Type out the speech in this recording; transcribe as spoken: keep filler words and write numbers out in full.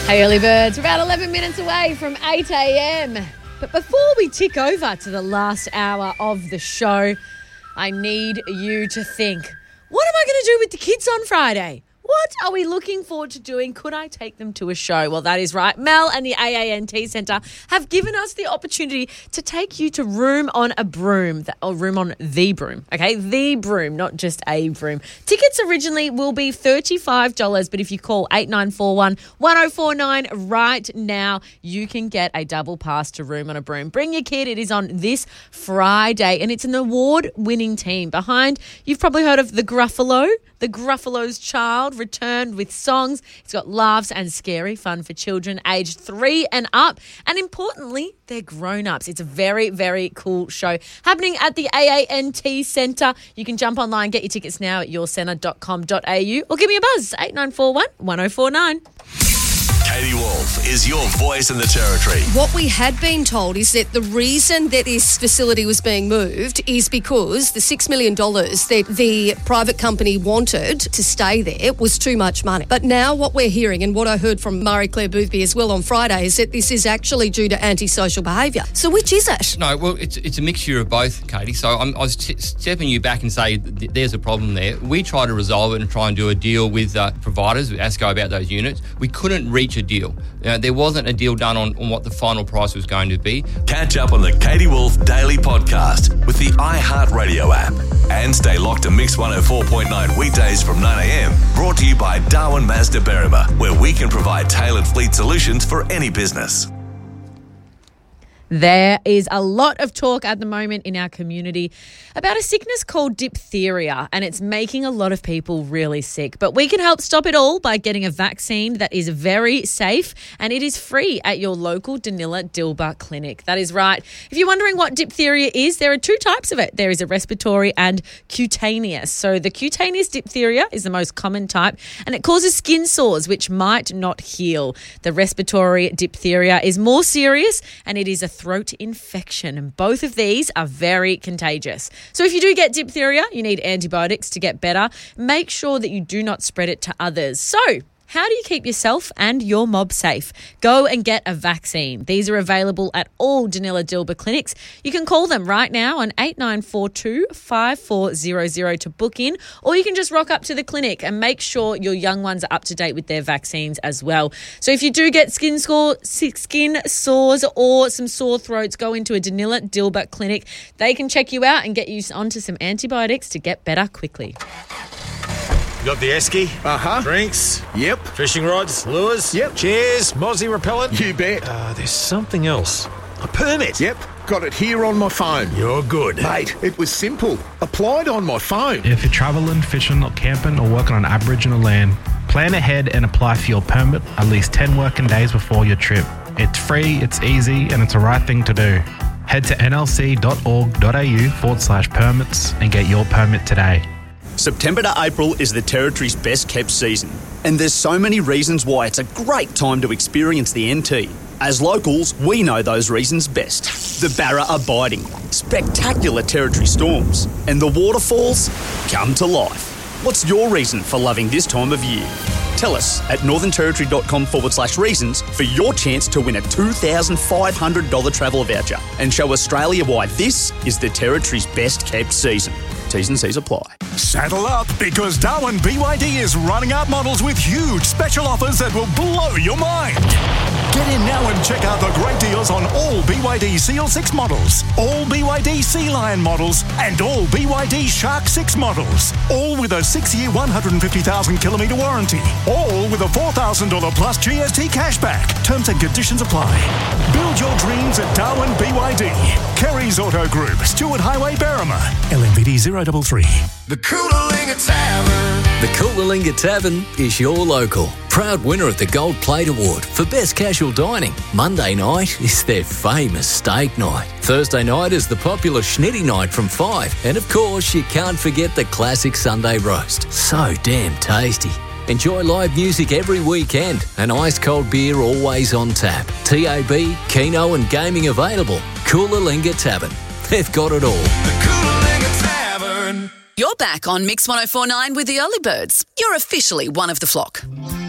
Hey, early birds, we're about eleven minutes away from eight a.m. But before we tick over to the last hour of the show, I need you to think, what am I going to do with the kids on Friday? What are we looking forward to doing? Could I take them to a show? Well, that is right. Mel and the A A N T Centre have given us the opportunity to take you to Room on a Broom, or Room on the Broom, okay? The Broom, not just a broom. Tickets originally will be thirty-five dollars, but if you call eight nine four one, one oh four nine right now, you can get a double pass to Room on a Broom. Bring your kid. It is on this Friday, and it's an award-winning team. Behind, you've probably heard of The Gruffalo. The Gruffalo's Child returned with songs. It's got laughs and scary fun for children aged three and up. And importantly, they're grown-ups. It's a very, very cool show happening at the A A N T Centre. You can jump online, get your tickets now at your centre dot com dot a u or give me a buzz, eight nine four one, one oh four nine. Katie Wolf is your voice in the territory. What we had been told is that the reason that this facility was being moved is because the six million dollars that the private company wanted to stay there was too much money. But now what we're hearing, and what I heard from Marie-Claire Boothby as well on Friday, is that this is actually due to antisocial behaviour. So which is it? No, well, it's it's a mixture of both, Katie. So I'm, I was t- stepping you back and say th- there's a problem there. We try to resolve it and try and do a deal with uh, providers, with ASCO, about those units. We couldn't reach a deal. Uh, there wasn't a deal done on, on what the final price was going to be. Catch up on the Katie Wolf Daily Podcast with the iHeartRadio app. And stay locked to Mix one oh four point nine weekdays from nine a.m. Brought to you by Darwin Mazda Berrima, where we can provide tailored fleet solutions for any business. There is a lot of talk at the moment in our community about a sickness called diphtheria, and it's making a lot of people really sick. But we can help stop it all by getting a vaccine that is very safe, and it is free at your local Danila Dilba clinic. That is right. If you're wondering what diphtheria is, there are two types of it. There is a respiratory and cutaneous. So the cutaneous diphtheria is the most common type, and it causes skin sores, which might not heal. The respiratory diphtheria is more serious, and it is a throat infection, and both of these are very contagious. So if you do get diphtheria, you need antibiotics to get better. Make sure that you do not spread it to others. So how do you keep yourself and your mob safe? Go and get a vaccine. These are available at all Danila Dilba clinics. You can call them right now on eight nine four two, five four zero zero to book in, or you can just rock up to the clinic and make sure your young ones are up to date with their vaccines as well. So if you do get skin, score, skin sores or some sore throats, go into a Danila Dilba clinic. They can check you out and get you onto some antibiotics to get better quickly. You got the esky? Uh-huh. Drinks? Yep. Fishing rods? Lures? Yep. Chairs? Mozzie repellent? You bet. Uh, there's something else. A permit? Yep. Got it here on my phone. You're good. Mate, it was simple. Applied on my phone. If you're travelling, fishing or camping or working on Aboriginal land, plan ahead and apply for your permit at least ten working days before your trip. It's free, it's easy, and it's the right thing to do. Head to nlc.org.au forward slash permits and get your permit today. September to April is the Territory's best kept season, and there's so many reasons why it's a great time to experience the N T. As locals, we know those reasons best. The Barra are biting, spectacular Territory storms, and the waterfalls come to life. What's your reason for loving this time of year? Tell us at northernterritory.com forward slash reasons for your chance to win a two thousand five hundred dollars travel voucher and show Australia why this is the Territory's best kept season. T's and C's apply. Saddle up, because Darwin B Y D is running out models with huge special offers that will blow your mind. Get in now and check out the great deals on all B Y D Seal six models, all B Y D Sea Lion models, and all B Y D Shark six models. All with a six-year, one hundred fifty thousand kilometre warranty. All with a four thousand dollars plus G S T cashback. Terms and conditions apply. Build your dreams at Darwin B Y D. Kerry's Auto Group, Stewart Highway, Berrima. L M V D zero three three. The Coolalingga Tavern. The Coolalingga Tavern is your local. Proud winner of the Gold Plate Award for Best Casual Dining. Monday night is their famous steak night. Thursday night is the popular Schnitty night from five. And of course, you can't forget the classic Sunday roast. So damn tasty. Enjoy live music every weekend and ice cold beer always on tap. T A B, Keno and gaming available. Coolalingga Tavern. They've got it all. The Coolalingga Tavern. You're back on Mix one oh four point nine with the Early Birds. You're officially one of the flock.